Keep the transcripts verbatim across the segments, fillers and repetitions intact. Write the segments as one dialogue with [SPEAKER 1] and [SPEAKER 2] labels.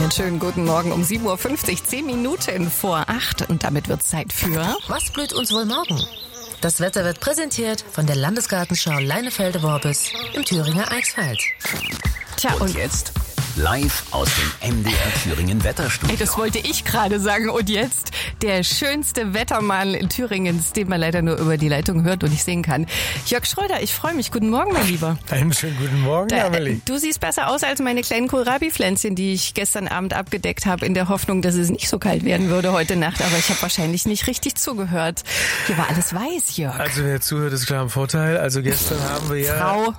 [SPEAKER 1] Einen schönen guten Morgen um sieben Uhr fünfzig, zehn Minuten vor acht. Und damit wird's Zeit für...
[SPEAKER 2] Was blüht uns wohl morgen? Das Wetter wird präsentiert von der Landesgartenschau Leinefelde-Worbis im Thüringer Eichsfeld.
[SPEAKER 1] Tja, und,
[SPEAKER 3] Und jetzt live aus dem M D R Thüringen Wetterstudio.
[SPEAKER 1] Ey, das wollte ich gerade sagen. Und jetzt der schönste Wettermann in Thüringens, den man leider nur über die Leitung hört und nicht sehen kann. Jörg Schröder, ich freue mich. Guten Morgen, mein Lieber.
[SPEAKER 4] Einen schönen guten Morgen,
[SPEAKER 1] Da,
[SPEAKER 4] Amelie.
[SPEAKER 1] du siehst besser aus als meine kleinen Kohlrabi-Pflänzchen, die ich gestern Abend abgedeckt habe, in der Hoffnung, dass es nicht so kalt werden würde heute Nacht. Aber ich habe wahrscheinlich nicht richtig zugehört. Hier war alles weiß, Jörg.
[SPEAKER 4] Also wer zuhört, ist klar im Vorteil. Also gestern haben wir ja...
[SPEAKER 1] Frau...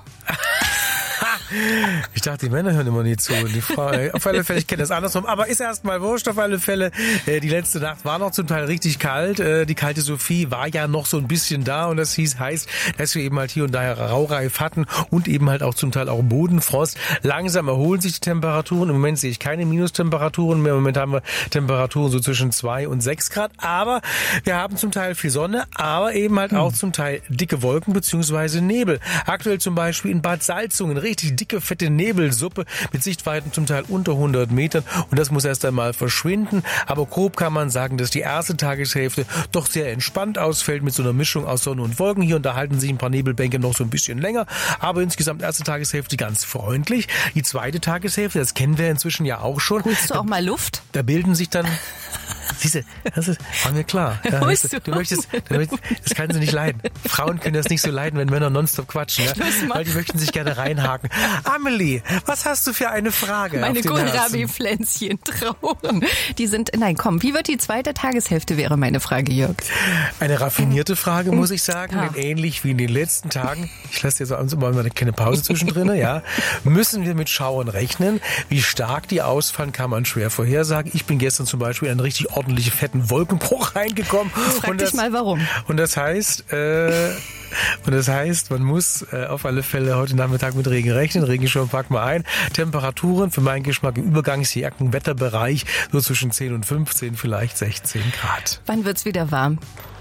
[SPEAKER 4] Ich dachte, die Männer hören immer nie zu. Und die Frau, auf alle Fälle, ich kenne das andersrum. Aber ist erstmal wurscht, auf alle Fälle. Die letzte Nacht war noch zum Teil richtig kalt. Die kalte Sophie war ja noch so ein bisschen da. Und das hieß, heißt, dass wir eben halt hier und da Raureif hatten. Und eben halt auch zum Teil auch Bodenfrost. Langsam erholen sich die Temperaturen. Im Moment sehe ich keine Minustemperaturen mehr. Im Moment haben wir Temperaturen so zwischen zwei und sechs Grad. Aber wir haben zum Teil viel Sonne. Aber eben halt auch zum Teil dicke Wolken beziehungsweise Nebel. Aktuell zum Beispiel in Bad Salzungen richtig dicke, fette Nebelsuppe mit Sichtweiten zum Teil unter hundert Metern. Und das muss erst einmal verschwinden. Aber grob kann man sagen, dass die erste Tageshälfte doch sehr entspannt ausfällt mit so einer Mischung aus Sonne und Wolken. Hier und da halten sich ein paar Nebelbänke noch so ein bisschen länger. Aber insgesamt erste Tageshälfte ganz freundlich. Die zweite Tageshälfte, das kennen wir inzwischen ja auch schon.
[SPEAKER 1] Holst du auch mal Luft?
[SPEAKER 4] Da bilden sich dann... Siehste, das ist, war mir klar. Ja,
[SPEAKER 1] Holst
[SPEAKER 4] du,
[SPEAKER 1] du?
[SPEAKER 4] du möchtest, du möchtest, das kann sie nicht leiden. Frauen können das nicht so leiden, wenn Männer nonstop quatschen, ja? Weil die möchten sich gerne reinhaken. Amelie, was hast du für eine Frage?
[SPEAKER 1] Meine
[SPEAKER 4] auf den Herzen?
[SPEAKER 1] Kohlrabi-Pflänzchen trauen. Die sind, nein, komm, wie wird die zweite Tageshälfte, wäre meine Frage, Jörg.
[SPEAKER 4] Eine raffinierte Frage, muss ich sagen,
[SPEAKER 1] Ja.
[SPEAKER 4] denn ähnlich wie in den letzten Tagen, ich lasse jetzt abends immer eine kleine Pause zwischendrin, ja, müssen wir mit Schauern rechnen. Wie stark die ausfallen, kann man schwer vorhersagen. Ich bin gestern zum Beispiel in einen richtig ordentlichen fetten Wolkenbruch reingekommen.
[SPEAKER 1] Frag
[SPEAKER 4] und
[SPEAKER 1] dich
[SPEAKER 4] das,
[SPEAKER 1] mal, warum.
[SPEAKER 4] Und das heißt, äh, und das heißt, man muss äh, auf alle Fälle heute Nachmittag mit Regen rechnen. Regenschirm packen wir ein. Temperaturen für meinen Geschmack im Übergangsjackenwetterbereich so zwischen zehn und fünfzehn, vielleicht sechzehn Grad.
[SPEAKER 1] Wann wird's wieder warm?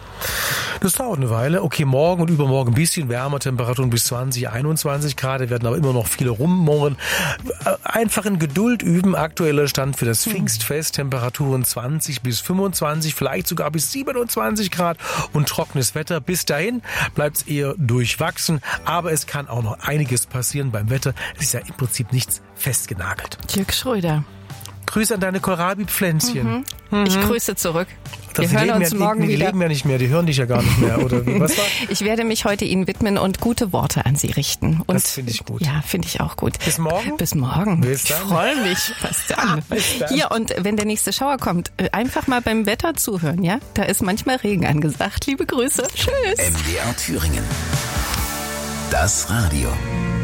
[SPEAKER 4] Das dauert eine Weile. Okay, morgen und übermorgen ein bisschen wärmer, Temperaturen bis zwanzig, einundzwanzig Grad, werden aber immer noch viele rummurren. Einfach in Geduld üben. Aktueller Stand für das Pfingstfest, Temperaturen zwanzig bis fünfundzwanzig, vielleicht sogar bis siebenundzwanzig Grad und trockenes Wetter. Bis dahin bleibt es eher durchwachsen, aber es kann auch noch einiges passieren beim Wetter. Es ist ja im Prinzip nichts festgenagelt.
[SPEAKER 1] Jörg Schröder.
[SPEAKER 4] Grüße an deine Kohlrabi-Pflänzchen.
[SPEAKER 1] Mhm. Ich grüße zurück. Wir
[SPEAKER 4] Die
[SPEAKER 1] hören
[SPEAKER 4] leben
[SPEAKER 1] uns
[SPEAKER 4] ja,
[SPEAKER 1] morgen
[SPEAKER 4] die, die
[SPEAKER 1] wieder.
[SPEAKER 4] leben ja nicht mehr, die hören dich ja gar nicht mehr, oder wie? Was war?
[SPEAKER 1] Ich werde mich heute Ihnen widmen und gute Worte an Sie richten. Und
[SPEAKER 4] Das finde ich gut.
[SPEAKER 1] Ja, finde ich auch gut.
[SPEAKER 4] Bis morgen?
[SPEAKER 1] Bis morgen.
[SPEAKER 4] Bis
[SPEAKER 1] Ich
[SPEAKER 4] dann.
[SPEAKER 1] freue mich. Was dann?
[SPEAKER 4] Bis dann.
[SPEAKER 1] Hier, und wenn der nächste Schauer kommt, einfach mal beim Wetter zuhören, ja? Da ist manchmal Regen angesagt. Liebe Grüße. Tschüss.
[SPEAKER 3] M D R Thüringen. Das Radio.